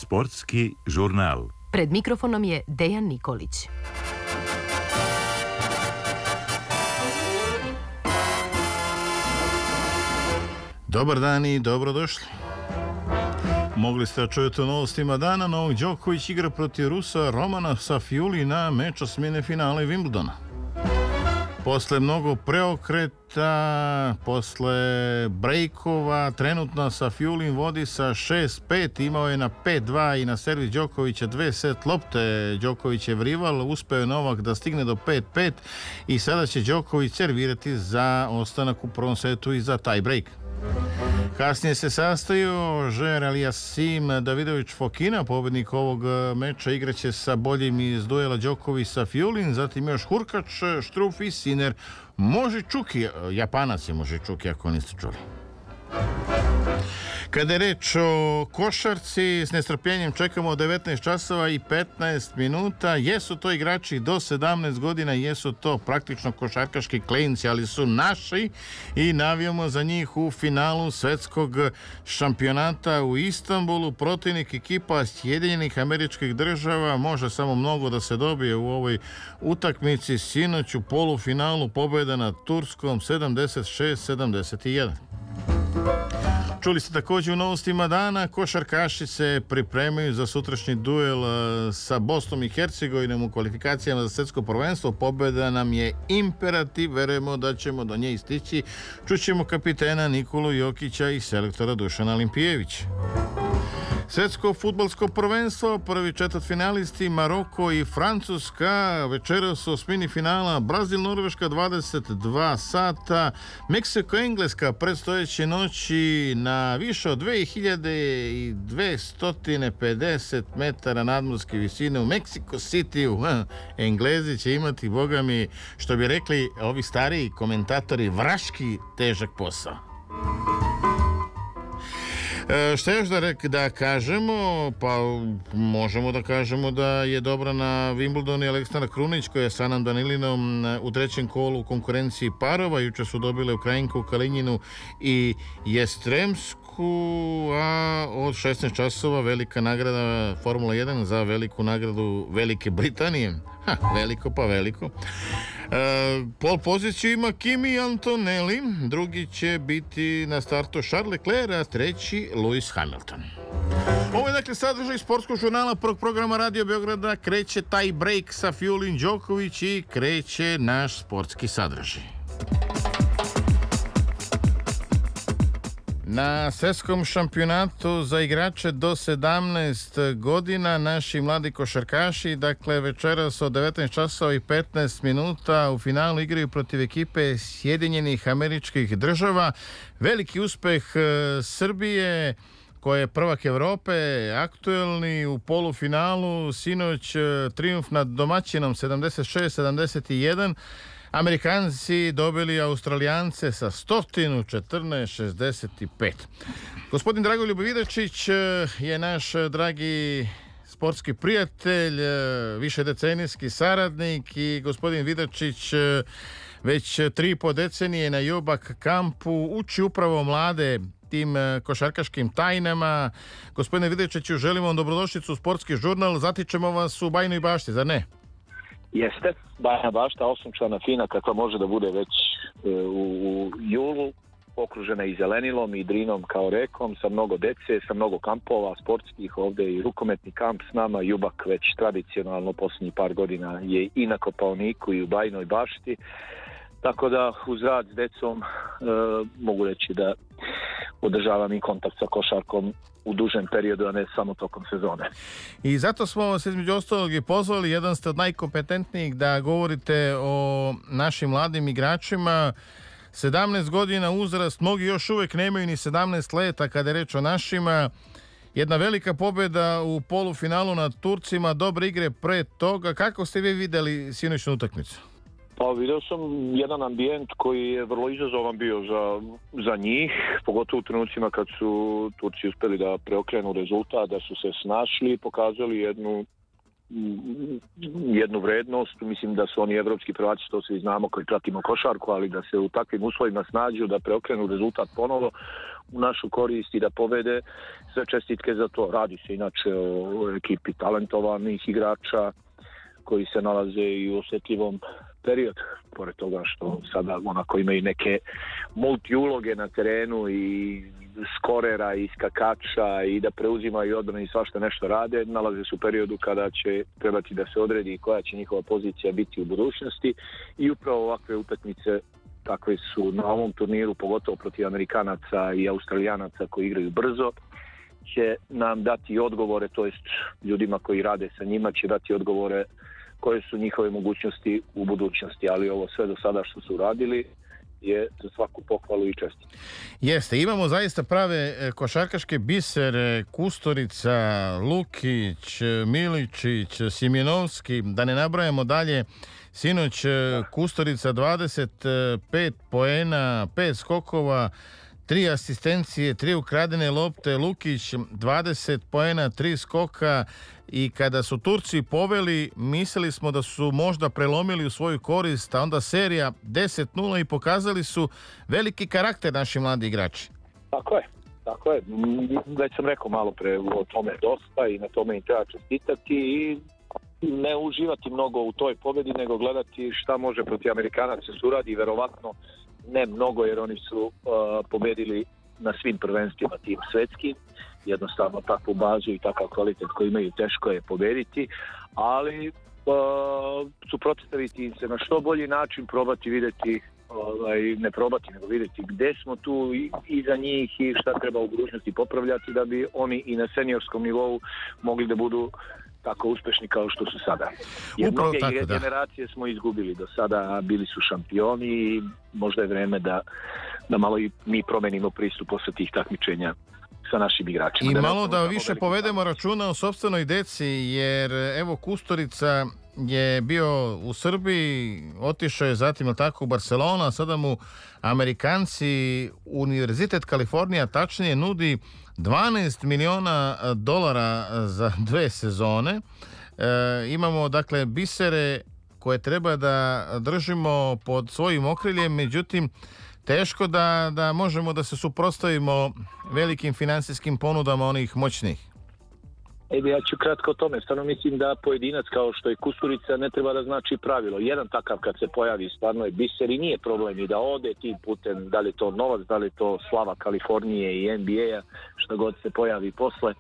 Sportski žurnal. Pred mikrofonom je Dejan Nikolić. Dobar dan i dobrodošli. Mogli ste čujeti u novostima dana. Novak Đoković igra protiv Rusa Romana Safiuli na meču smjene finale Wimbledona. Posle mnogo preokreta, posle brejkova, trenutno Safiulin vodi sa 6-5, imao je na 5-2 i na servis Đokovića 2 set lopte. Đokovićev rival, uspeo je Novak da stigne do 5-5 i sada će Đoković servirati za ostanak u prvom setu i za taj break. Kasnije se sastaju Žer Aliasim Davidović-Fokina, pobednik ovog meča, igraće sa boljim iz duela Đoković-Safiulin, zatim još Hurkač, Štruf i Siner. Možičuki, Japanac je Možičuki ako niste čuli. Kada je reč o košarci, s nestrpljenjem čekamo 19 časova i 15 minuta. Jesu to igrači do 17 godina, jesu to praktično košarkaški klinci, ali su naši i navijamo za njih u finalu svetskog šampionata u Istanbulu. Protivnik ekipa Sjedinjenih Američkih Država, može samo mnogo da se dobije u ovoj utakmici. Sinoć u polufinalu pobjeda nad Turskom 76-71. Čuli ste također u novostima dana, košarkaši se pripremaju za sutrašnji duel sa Bosnom i Hercegovinom u kvalifikacijama za svjetsko prvenstvo. Pobjeda nam je imperativ, verujemo da ćemo do nje stići. Čućemo kapitena Nikolu Jokića i selektora Dušana Olimpijevića. Svjetsko fudbalsko prvenstvo, prvi četvrtfinalisti Maroko i Francuska, večeras su osmini finala Brazil-Norveška 22 sata, Meksiko-Engleska predstojeće noći na više od 2250 metara nadmorske visine u Mexico City. Englezi će imati, boga mi, što bi rekli ovi stariji komentatori, vraški težak posao. Šta još da kažemo? Pa možemo da kažemo da je dobra na Wimbledonu i Aleksandra Krunić, koja je sa Anom Danilinom u trećem kolu u konkurenciji parova. Juče su dobile Ukrajinku Kalinjinu i Jestremsku, a od 16 časova velika nagrada Formula 1 za veliku nagradu Velike Britanije. Veliko pa veliko. Pol poziciju ima Kimi Antonelli, drugi će biti na startu Charles Leclerc, a treći Lewis Hamilton. Ovo je dakle sadržaj sportskog žurnala prvog programa Radio Beograda. Kreće taj break sa Safiulin Đoković i kreće naš sportski sadržaj. Na svjetskom šampionatu za igrače do 17 godina naši mladi košarkaši, dakle večeras od 19 časova i 15 minuta u finalu igraju protiv ekipe Sjedinjenih Američkih Država. Veliki uspeh Srbije, koja je prvak Evrope, aktuelni u polufinalu, sinoć trijumf nad domaćinom 76-71. Amerikanci dobili Australijance sa 114-65. Gospodin Dragoljub Vidačić je naš dragi sportski prijatelj, višedecenijski saradnik i gospodin Vidačić već 3,5 decenije na Jobak kampu uči upravo mlade tim košarkaškim tajnama. Gospodine Vidačiću, želimo vam dobrodošlicu u Sportski žurnal. Zatičemo vas u Bajnoj Bašti, zar ne? Jeste, Bajna Bašta, 8-člana fina, kakva može da bude već u julu, okružena i zelenilom i drinom kao rekom, sa mnogo dece, sa mnogo kampova sportskih, ovdje i rukometni kamp s nama. Jubak već tradicionalno posljednjih par godina je i na Kopaoniku i u Bajnoj Bašti, tako da uz rad s decom mogu reći da održavam i kontakt sa košarkom u dužem periodu, a ne samo tokom sezone. I zato smo vas između ostalog i pozvali, jedan ste od najkompetentnijih da govorite o našim mladim igračima. 17 godina uzrast, mnogi još uvijek nemaju ni 17 leta kada je reč o našima. Jedna velika pobjeda u polufinalu nad Turcima, dobre igre pre toga. Kako ste vi vidjeli sinoćnu utakmicu? Pa vidio sam jedan ambijent koji je vrlo izazovan bio za njih, pogotovo u trenucima kad su Turci uspjeli da preokrenu rezultat, da su se snašli i pokazali jednu jednu vrednost. Mislim da su oni evropski prvaci, to svi znamo koji pratimo košarku, ali da se u takvim uslovima snađu, da preokrenu rezultat ponovo u našu korist i da pobede, sve čestitke za to. Radi se inače o ekipi talentovanih igrača koji se nalaze i u osjetljivom periodu, pored toga što sada onako imaju neke multi-uloge na terenu i skorera i skakača i da preuzimaju odbranu i svašta nešto rade, nalaze se u periodu kada će trebati da se odredi koja će njihova pozicija biti u budućnosti i upravo ovakve utakmice takve su na ovom turniru, pogotovo protiv Amerikanaca i Australijanaca koji igraju brzo, će nam dati odgovore, to jest ljudima koji rade sa njima će dati odgovore koje su njihove mogućnosti u budućnosti, ali ovo sve do sada što su radili je za svaku pohvalu i čestitku. Jeste, imamo zaista prave košarkaške bisere, Kusturica, Lukić, Miličić, Simjenovski, da ne nabrajamo dalje. Sinoć Kusturica 25 poena, 5 skokova, 3 asistencije, 3 ukradene lopte, Lukić 20 poena, 3 skoka i kada su Turci poveli, mislili smo da su možda prelomili u svoju korist, a onda serija 10-0 i pokazali su veliki karakter naši mladi igrači. Tako je. Već sam rekao malo pre o tome dosta i na tome im treba čestitati i ne uživati mnogo u toj pobjedi, nego gledati šta može protiv Amerikanaca se uradi, verovatno ne mnogo jer oni su pobjedili na svim prvenstvima tim svetskim, jednostavno takvu bazu i takav kvalitet koji imaju teško je pobjediti, ali suprotstaviti im se na što bolji način, probati vidjeti, ne probati nego vidjeti gdje smo tu iza njih i šta treba u budućnosti popravljati da bi oni i na seniorskom nivou mogli da budu tako uspješni kao što su sada. Jer mnoge generacije smo izgubili do sada, bili su šampioni i možda je vreme da malo i mi promenimo pristup posle tih takmičenja sa našim igračima. I malo da više povedemo računa o sopstvenoj deci, jer evo Kusturica je bio u Srbiji, otišao je zatim tako u Barcelona, a sada mu Amerikanci, Univerzitet Kalifornija tačnije nudi $12 miliona za 2 sezone. Imamo dakle bisere koje treba da držimo pod svojim okriljem, međutim teško da možemo da se suprotstavimo velikim financijskim ponudama onih moćnih. Ja ću kratko o tome. Stvarno mislim da pojedinac kao što je Kusturica ne treba da znači pravilo. Jedan takav kad se pojavi stvarno je biser i nije problem i da ode tim putem, da li je to novac, da li je to slava Kalifornije i NBA-a, što god se pojavi posle.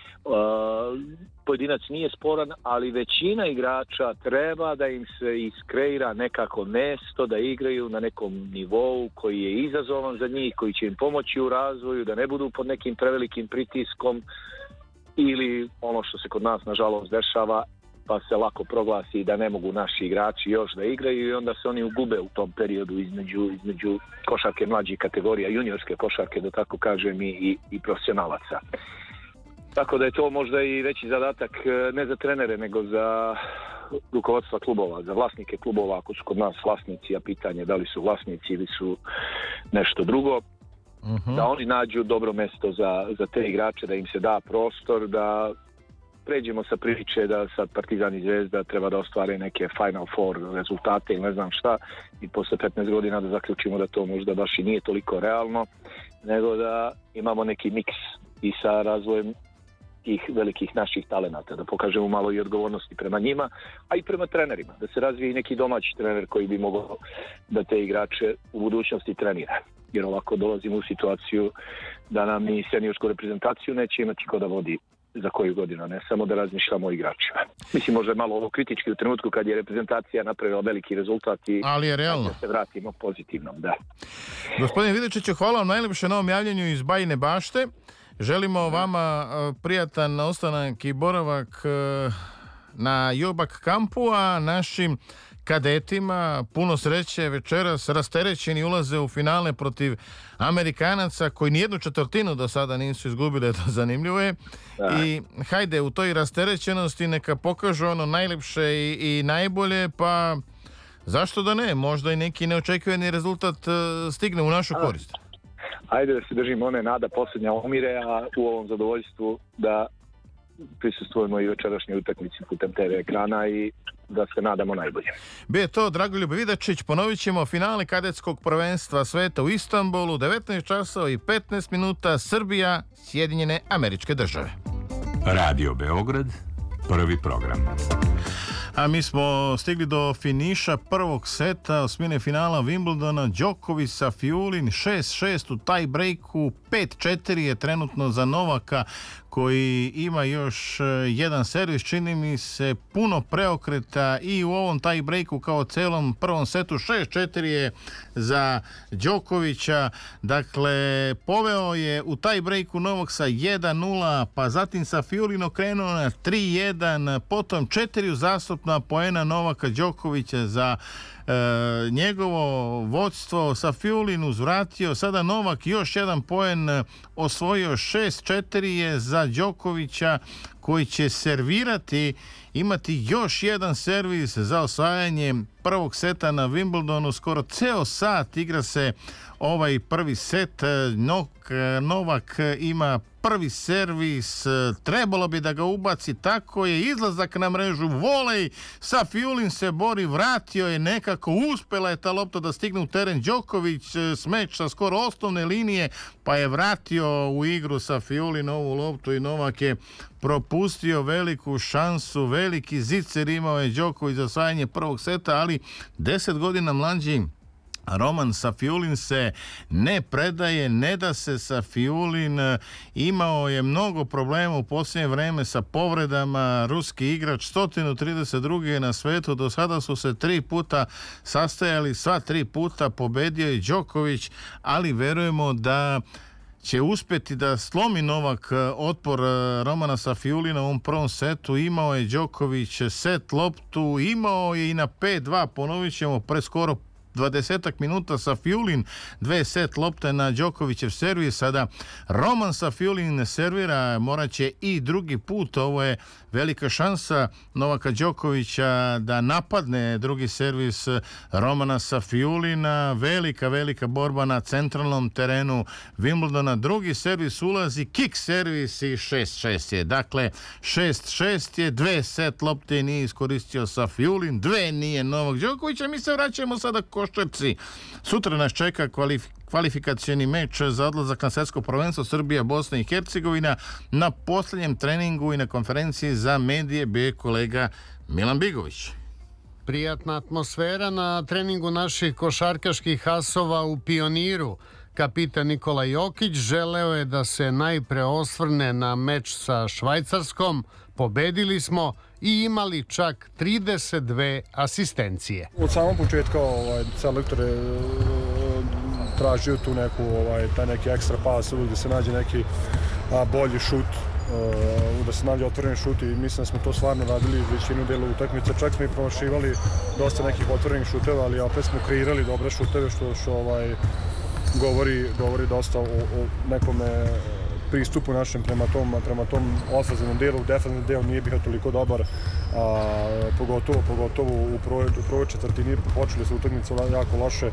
Pojedinac nije sporan, ali većina igrača treba da im se iskreira nekako mesto, da igraju na nekom nivou koji je izazovan za njih, koji će im pomoći u razvoju, da ne budu pod nekim prevelikim pritiskom ili ono što se kod nas nažalost dešava, pa se lako proglasi da ne mogu naši igrači još da igraju i onda se oni ugube u tom periodu između košarke mlađih kategorija, juniorske košarke, da tako kažem, i profesionalaca. Tako da je to možda i veći zadatak ne za trenere, nego za rukovodstva klubova, za vlasnike klubova, ako su kod nas vlasnici, a pitanje da li su vlasnici ili su nešto drugo. Da oni nađu dobro mesto za te igrače, da im se da prostor, da pređemo sa priče da sad Partizan i Zvezda treba da ostvare neke Final Four rezultate ili ne znam šta i posle 15 godina da zaključimo da to možda baš i nije toliko realno, nego da imamo neki miks i sa razvojem tih velikih naših talenata, da pokažemo malo i odgovornosti prema njima, a i prema trenerima, da se razvije i neki domaći trener koji bi mogao da te igrače u budućnosti trenira. Jer ovako dolazimo u situaciju da nam ni seniorsku reprezentaciju neće imati ko da vodi za koju godinu, ne samo da razmišljamo o igračima. Mislim, možda je malo ovo kritički u trenutku kad je reprezentacija napravila veliki rezultat i ali je realno. Da se vratimo pozitivnom, da. Gospodine Vidičiću, hvala vam najlepše na ovom javljanju iz Bajine Bašte. Želimo vama prijatan ostanak i boravak na Jobak kampu, a našim kadetima puno sreće večeras, rasterećeni ulaze u finale protiv Amerikanaca koji nijednu četvrtinu do sada nisu izgubili, to zanimljivo je. I hajde, u toj rasterećenosti neka pokažu ono najlepše i najbolje, pa zašto da ne, možda i neki neočekivani rezultat stigne u našu korist. Ajde da se držimo one nada posljednja umire, a u ovom zadovoljstvu da prisustvujemo i večerašnjoj utakmici putem TV ekrana i da se nadamo najbolje. Bio je to Dragoljub Vidačić. Ponovit ćemo finale kadetskog prvenstva sveta u Istanbulu, 19 časova i 15 minuta, Srbija, Sjedinjene Američke Države. Radio Beograd, prvi program. A mi smo stigli do finiša prvog seta osmine finala Wimbledona. Đoković sa Fiulin 6-6 u taj breaku, 5-4 je trenutno za Novaka koji ima još jedan servis, čini mi se puno preokreta i u ovom taj breaku kao celom prvom setu. 6-4 je za Đokovića, dakle poveo je u taj breaku Novak sa 1-0, pa zatim sa Fiulin krenuo na 3-1, potom 4 uzastopna poena Novaka Đokovića za njegovo vođstvo. Sa Fiulin uzvratio, sada Novak još jedan poen osvojio, 6-4 je za Đokovića koji će servirati, imati još jedan servis za osvajanje prvog seta na Wimbledonu. Skoro ceo sat igra se ovaj prvi set. Novak ima prvi servis, trebalo bi da ga ubaci, tako je, izlazak na mrežu, volej, sa Fiulin se bori, vratio je nekako, uspela je ta lopta da stigne u teren. Đoković smeč sa skoro osnovne linije, pa je vratio u igru sa Fiulin ovu loptu i Novak je propustio veliku šansu, veliki zicer imao je Đoković za osvajanje prvog seta, ali 10 godina mlađi Roman Safiulin se ne predaje, ne da se. Safiulin imao je mnogo problema u posljednje vreme sa povredama. Ruski igrač 132. na svetu, do sada su se 3 puta sastajali, sva 3 puta pobedio je Đoković, ali verujemo da će uspjeti da slomi Novak otpor Romana Safiulina u ovom prvom setu. Imao je Đoković set loptu, imao je i na 5-2, ponovit ćemo, preskoro 20 minuta. Safiulin 2 set lopte na Đokovićev servis. Sada Roman Safiulin servira, morat će i drugi put. Ovo je velika šansa Novaka Đokovića da napadne drugi servis Romana Safiulina. Velika borba na centralnom terenu Wimbledona. Drugi servis ulazi, kick servis i 6-6 je. Dakle, 6-6 je, 2 set lopte nije iskoristio Safiulin, 2 nije Novak Đoković. A mi se vraćamo sada košarci. Sutra nas čeka kvalifikacioni meč za odlazak na svetsko prvenstvo Srbija, Bosna i Hercegovina. Na posljednjem treningu i na konferenciji za medije bio je kolega Milan Bigović. Prijatna atmosfera na treningu naših košarkaških asova u Pioniru. Kapitan Nikola Jokić želeo je da se najpre osvrne na meč sa Švajcarskom. Pobedili smo i imali čak 32 asistencije. Od samog početka selektor je tražio tu neku, taj neki ekstra pas, da se nađe neki bolji šut, da se nađe otvoren šut, i mislim da smo to stvarno radili većinu dela utakmice. Čak smo i promašivali dosta nekih otvorenih šuteva, ali opet smo kreirali dobre šuteve, što govori dosta o nekome pristupu našem prema tom ofenzivnom delu. Defenzivni del nije bio toliko dobar, pogotovo u prvoj četvrtini. Počeli su utakmicu jako loše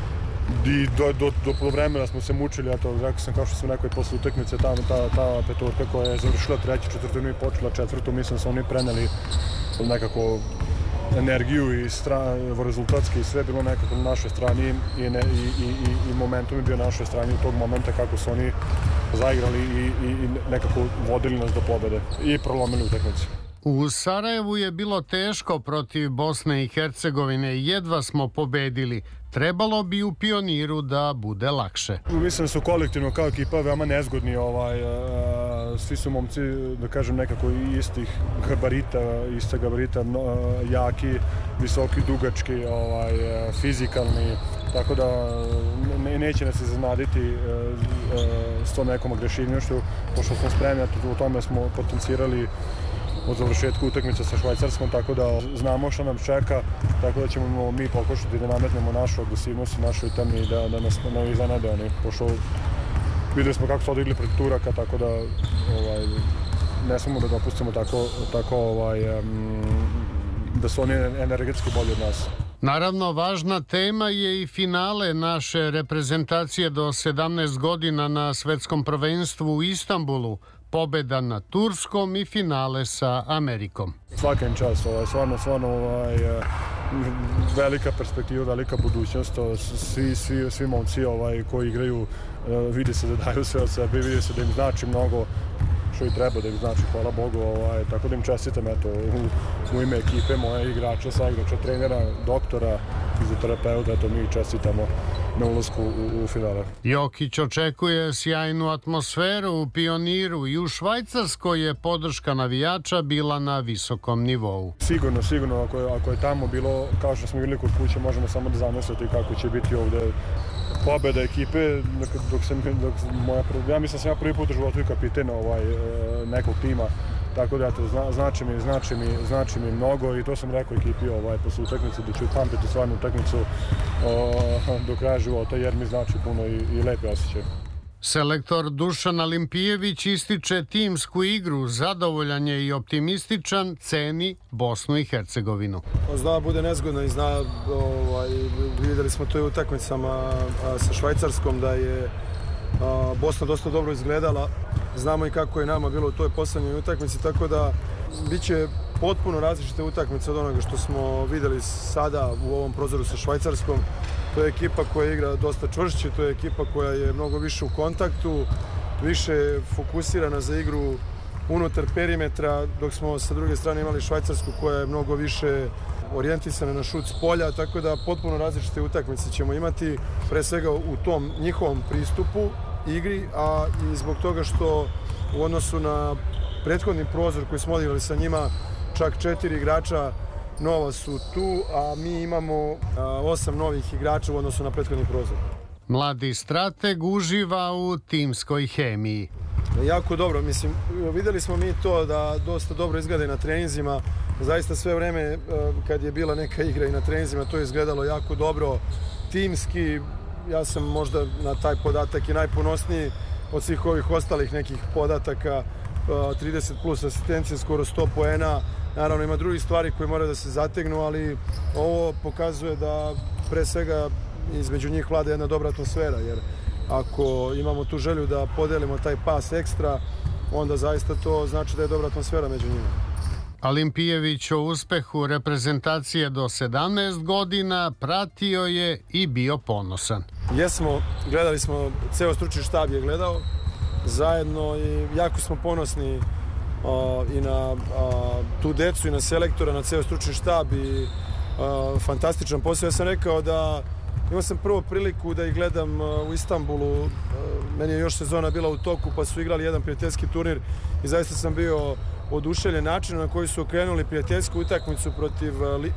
i do polovremena smo se mučili. Rekao sam, kao što sam rekao i posle utakmice, ta petorka koja je završila treću četvrtinu i počela četvrtu, mislim da su oni preneli nekako energiju i rezultatski, i sve bilo nekako na našoj strani i momentum je bio na našoj strani u tog momenta kako su oni zaigrali i nekako vodili nas do pobede i prolomili utakmicu. U Sarajevu je bilo teško protiv Bosne i Hercegovine, jedva smo pobedili. Trebalo bi u Pioniru da bude lakše. Mislim da su kolektivno kao ekipa veoma nezgodni. Svi su momci, da kažem, nekako istih gabarita, jaki, visoki, dugački, fizikalni, tako da neće nas iznenaditi s tom nekom agresivnošću, pošto smo spremni, u tome smo potencirali od završetku utakmice sa Švajcarskom, tako da znamo što nam čeka, tako da ćemo mi pokušati da nametnemo našu agresivnost i našu temi i da nas ne iznenade oni, pošto videli smo kako su odigli pred Turaka, tako da ne smemo da dopustimo tako da su oni energetski bolji od nas. Naravno, važna tema je i finale naše reprezentacije do 17 godina na svetskom prvenstvu u Istanbulu. pobjeda na Turskom i finale sa Amerikom. Svaka im čast, stvarno velika perspektiva, velika budućnost. Svi momci koji igraju vidi se da daju sve od sebe, vidi se da im znači mnogo, što i treba da im znači, hvala Bogu, tako da im čestitam u ime ekipe, moje igrača, saigrača, trenera, doktora, fizioterapeuta, mi čestitamo na ulasku u finale. Jokić očekuje sjajnu atmosferu u Pioniru i u Švajcarskoj je podrška navijača bila na visokom nivou. Sigurno, ako je tamo bilo, kao što smo vidjeli kod kuće, možemo samo da zamisliti kako će biti ovde pobjeda ekipe, ja mislim da sam prvi put u životu i kapiten nekog tima, tako da znači mi mnogo i to sam rekao ekipi posle utakmice da ću pamtiti stvarnu utakmicu do kraja života jer mi znači puno i lepe osjećaje. Selektor Dušan Alimpijević ističe timsku igru, zadovoljan je i optimističan, ceni Bosnu i Hercegovinu. Zna da bude nezgodno i vidjeli smo to i u utakmicama sa Švajcarskom da je Bosna dosta dobro izgledala. Znamo i kako je nama bilo u toj posljednjoj utakmici, tako da bit će potpuno različite utakmice od onoga što smo vidjeli sada u ovom prozoru sa Švajcarskom. To je ekipa koja igra dosta čvršće, to je ekipa koja je mnogo više u kontaktu, više fokusirana za igru unutar perimetra, dok smo sa druge strane imali Švajcarsku koja je mnogo više orijentisana na šut s polja, tako da potpuno različite utakmice ćemo imati, pre svega u tom njihovom pristupu igri, a i zbog toga što u odnosu na prethodni prozor koji smo odigrali sa njima, čak 4 igrača nova su tu, a mi imamo 8 novih igrača u odnosu na prethodni prozor. Mladi strateg uživa u timskoj hemiji. Jako dobro, mislim, vidjeli smo mi to da dosta dobro izgleda i na treninzima. Zaista sve vreme kad je bila neka igra i na treninzima to je izgledalo jako dobro. Timski, ja sam možda na taj podatak i najponosniji od svih ovih ostalih nekih podataka, 30 plus asistencije, skoro 100 poena. Naravno ima drugih stvari koje moraju da se zategnu, ali ovo pokazuje da pre svega između njih vlada jedna dobra atmosfera, jer ako imamo tu želju da podelimo taj pas ekstra, onda zaista to znači da je dobra atmosfera među njima. Alimpijević o uspehu reprezentacije do 17 godina pratio je i bio ponosan. Jesmo, gledali smo, ceo stručni štab je gledao zajedno i jako smo ponosni i na tu decu i na selektora, na ceo stručni štab i fantastičan posao. Ja sam rekao da imao sam prvo priliku da ih gledam u Istanbulu, meni je još sezona bila u toku pa su igrali jedan prijateljski turnir i zaista sam bio oduševljen načinom na koji su okrenuli prijateljsku utakmicu protiv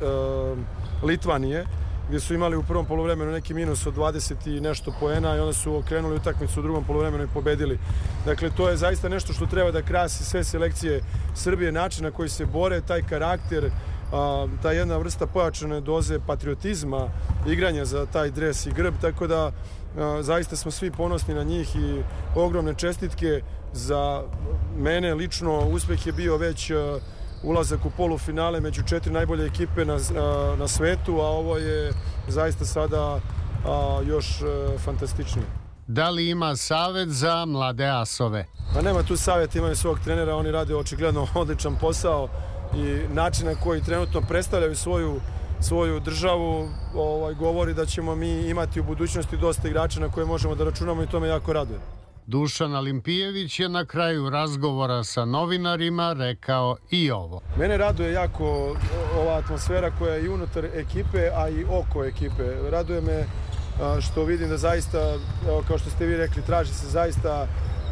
Litvanije, gdje su imali u prvom poluvremenu neki minus od 20 i nešto poena i onda su okrenuli utakmicu u drugom poluvremenu i pobedili. Dakle, to je zaista nešto što treba da krasi sve selekcije Srbije, način na koji se bore, taj karakter, ta jedna vrsta pojačane doze patriotizma, igranja za taj dres i grb, tako da zaista smo svi ponosni na njih i ogromne čestitke. Za mene lično uspeh je bio već ulazak u polufinale među 4 najbolje ekipe na svetu, a ovo je zaista sada još fantastičnije. Da li ima savjet za mlade asove? Pa nema tu savjet, imaju svog trenera, oni rade očigledno odličan posao i način na koji trenutno predstavljaju svoju državu govori da ćemo mi imati u budućnosti dosta igrača na koje možemo da računamo i to me jako raduje. Dušan Alimpijević je na kraju razgovora sa novinarima rekao i ovo. Mene raduje jako ova atmosfera koja je i unutar ekipe, a i oko ekipe. Raduje me što vidim da zaista, kao što ste vi rekli, traži se zaista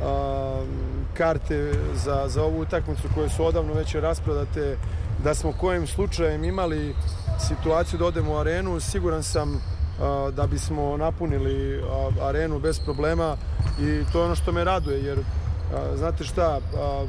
karte za ovu utakmicu koje su odavno već rasprodate, da smo kojim slučajem imali situaciju da odemo u arenu, siguran sam da bismo napunili arenu bez problema i to je ono što me raduje, jer znate šta,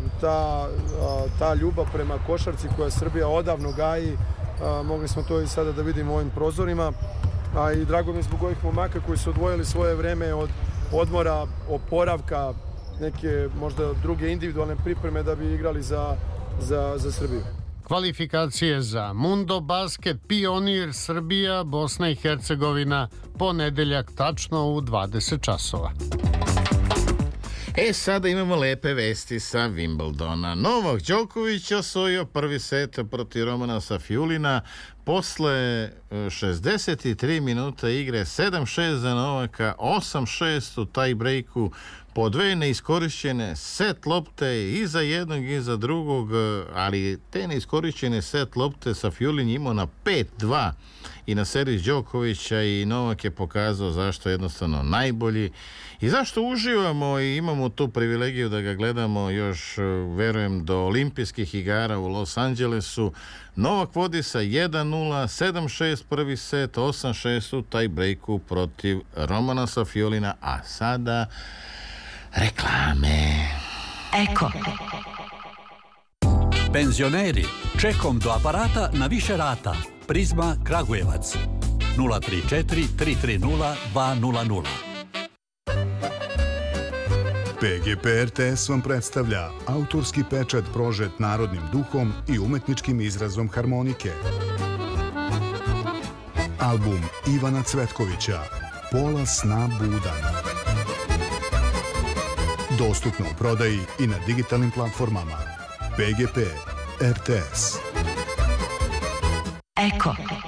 ta ljubav prema košarci koja Srbija odavno gaji, mogli smo to i sada da vidimo u ovim prozorima, a i drago mi je zbog ovih momaka koji su odvojili svoje vreme od odmora, oporavka, neke možda druge individualne pripreme da bi igrali za Srbiju. Kvalifikacije za Mundo Basket, Pionir, Srbija, Bosna i Hercegovina, ponedeljak tačno u 20 časova. Sada imamo lepe vesti sa Wimbledona. Novak Đoković osvojio prvi set protiv Romana Safiulina posle 63 minuta igre, 7-6 za Novaka, 8-6 u taj breaku, po dve neiskorišćene set lopte i za jednog i za drugog, ali te neiskorišćene set lopte Safiulin imao na 5-2 i na servis Đokovića i Novak je pokazao zašto je jednostavno najbolji i zašto uživamo i imamo tu privilegiju da ga gledamo još, verujem, do olimpijskih igara u Los Angelesu. Novak vodi sa 1-0, 7-6 prvi set, 8-6 u taj breaku protiv Romana Safiulina, a sada reklame. Eko. Penzioneri, čekom do aparata na više rata. Prizma Kragujevac 034 330 200. PGP RTS vam predstavlja autorski pečat prožet narodnim duhom i umetničkim izrazom harmonike. Album Ivana Cvetkovića Pola sna budan. Dostupno u prodaji i na digitalnim platformama. PGP RTS. Eko.